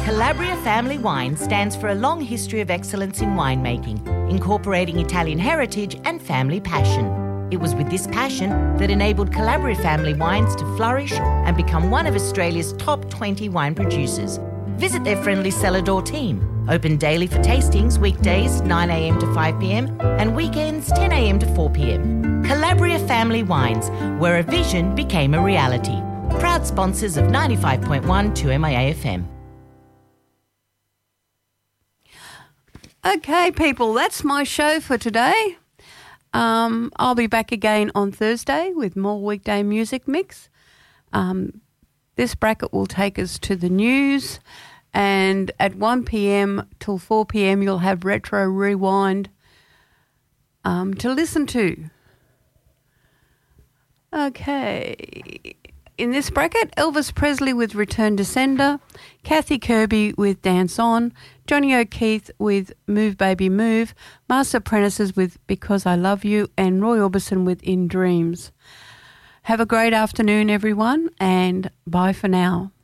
Calabria Family Wine stands for a long history of excellence in winemaking, incorporating Italian heritage and family passion. It was with this passion that enabled Calabria Family Wines to flourish and become one of Australia's top 20 wine producers. Visit their friendly cellar door team. Open daily for tastings, weekdays 9 a.m. to 5 p.m. and weekends 10 a.m. to 4 p.m. Calabria Family Wines, where a vision became a reality. Proud sponsors of 95.1 2MIA FM. Okay, people, that's my show for today. I'll be back again on Thursday with more weekday music mix. This bracket will take us to the news, and at 1 p.m. till 4 p.m. you'll have Retro Rewind to listen to. Okay. In this bracket, Elvis Presley with Return to Sender, Kathy Kirby with Dance On, Johnny O'Keefe with Move Baby Move, Master Apprentices with Because I Love You, and Roy Orbison with In Dreams. Have a great afternoon, everyone, and bye for now.